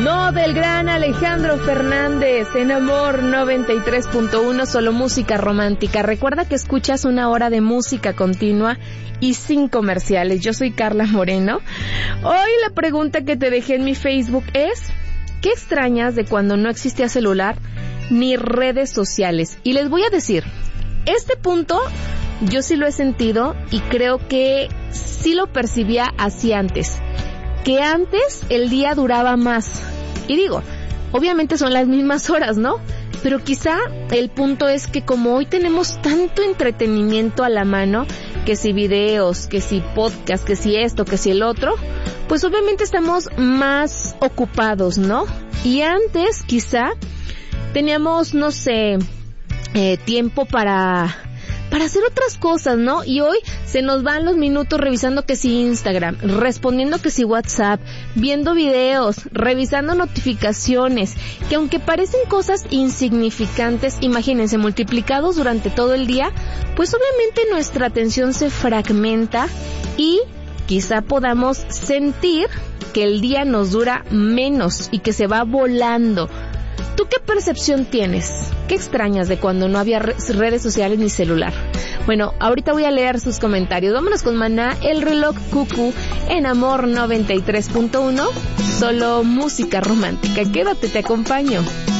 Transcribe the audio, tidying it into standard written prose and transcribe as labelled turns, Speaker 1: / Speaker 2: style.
Speaker 1: No, del gran Alejandro Fernández, en Amor 93.1, solo música romántica. Recuerda que escuchas una hora de música continua y sin comerciales. Yo soy Carla Moreno. Hoy la pregunta que te dejé en mi Facebook es: ¿qué extrañas de cuando no existía celular ni redes sociales? Y les voy a decir, este punto yo sí lo he sentido y creo que sí lo percibía así antes. Que antes el día duraba más. Y digo, obviamente son las mismas horas, ¿no? Pero quizá el punto es que como hoy tenemos tanto entretenimiento a la mano, que si videos, que si podcast, que si esto, que si el otro, pues obviamente estamos más ocupados, ¿no? Y antes quizá teníamos, no sé, tiempo para hacer otras cosas, ¿no? Y hoy se nos van los minutos revisando que si Instagram, respondiendo que si WhatsApp, viendo videos, revisando notificaciones, que aunque parecen cosas insignificantes, imagínense, multiplicados durante todo el día, pues obviamente nuestra atención se fragmenta y quizá podamos sentir que el día nos dura menos y que se va volando. ¿Tú qué percepción tienes? ¿Qué extrañas de cuando no había redes sociales ni celular? Bueno, ahorita voy a leer sus comentarios. Vámonos con Maná, El Reloj Cucú, en Amor 93.1, solo música romántica. Quédate, te acompaño.